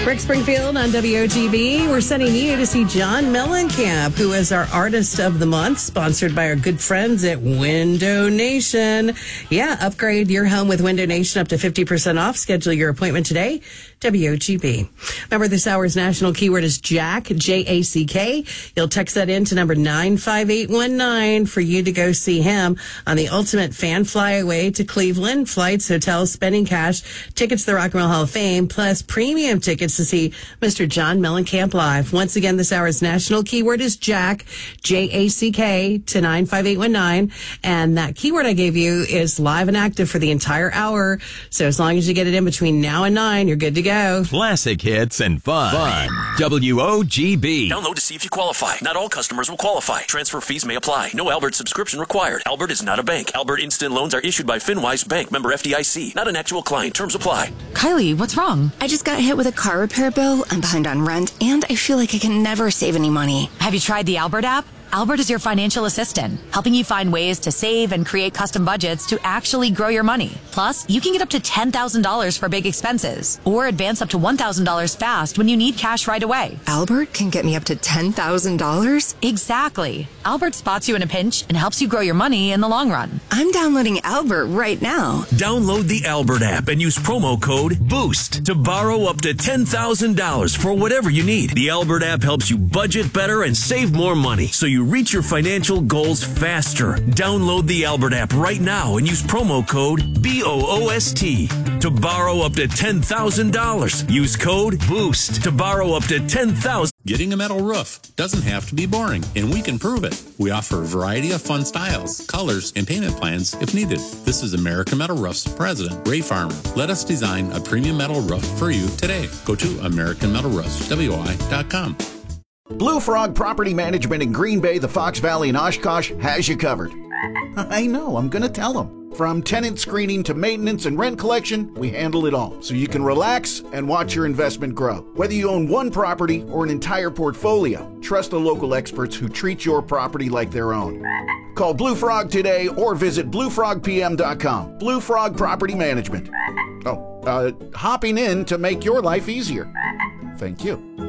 Rick Springfield on WOGB. We're sending you to see John Mellencamp, who is our Artist of the Month, sponsored by our good friends at Window Nation. Yeah, upgrade your home with Window Nation up to 50% off. Schedule your appointment today. WOGB. Remember, this hour's national keyword is Jack, J-A-C-K. You'll text that in to number 95819 for you to go see him on the ultimate fan flyaway to Cleveland. Flights, hotels, spending cash, tickets to the Rock and Roll Hall of Fame, plus premium tickets to see Mr. John Mellencamp live. Once again, this hour's national keyword is Jack, J-A-C-K, to 95819. And that keyword I gave you is live and active for the entire hour. So as long as you get it in between now and 9, you're good to go. Classic hits and fun. WOGB. Download to see if you qualify. Not all customers will qualify. Transfer fees may apply. No Albert subscription required. Albert is not a bank. Albert Instant Loans are issued by FinWise Bank, member FDIC. Not an actual client. Terms apply. Kylie, what's wrong? I just got hit with a car repair bill. I'm behind on rent, and I feel like I can never save any money. Have you tried the Albert app? Albert is your financial assistant, helping you find ways to save and create custom budgets to actually grow your money. Plus, you can get up to $10,000 for big expenses or advance up to $1,000 fast when you need cash right away. Albert can get me up to $10,000? Exactly. Albert spots you in a pinch and helps you grow your money in the long run. I'm downloading Albert right now. Download the Albert app and use promo code BOOST to borrow up to $10,000 for whatever you need. The Albert app helps you budget better and save more money, so you reach your financial goals faster. Download the Albert app right now and use promo code BOOST to borrow up to $10,000. Use code BOOST to borrow up to $10,000. Getting a metal roof doesn't have to be boring, and we can prove it. We offer a variety of fun styles, colors, and payment plans if needed. This is American Metal Roof's president, Ray Farmer. Let us design a premium metal roof for you today. Go to AmericanMetalRoofsWI.com. Blue Frog Property Management in Green Bay, the Fox Valley, and Oshkosh has you covered. I know, I'm going to tell them. From tenant screening to maintenance and rent collection, we handle it all, so you can relax and watch your investment grow. Whether you own one property or an entire portfolio, trust the local experts who treat your property like their own. Call Blue Frog today or visit bluefrogpm.com. Blue Frog Property Management. Hopping in to make your life easier. Thank you.